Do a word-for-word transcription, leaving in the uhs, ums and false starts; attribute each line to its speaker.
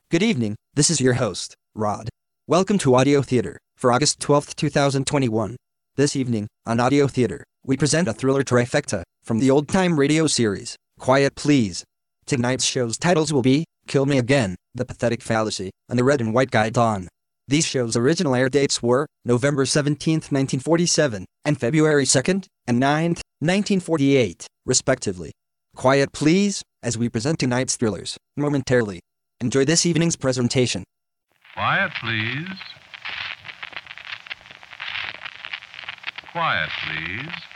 Speaker 1: Good evening, this is your host, Rod. Welcome to Audio Theater, for August twelfth, two thousand twenty-one. This evening, on Audio Theater, we present a thriller trifecta, from the old-time radio series, Quiet Please. Tonight's show's titles will be, Kill Me Again, The Pathetic Fallacy, and The Red and White Guy Dawn. These shows' original air dates were, November seventeenth, nineteen forty-seven, and February second and ninth, nineteen forty-eight, respectively. Quiet please, as we present tonight's thrillers, momentarily. Enjoy this evening's presentation.
Speaker 2: Quiet, please. Quiet, please.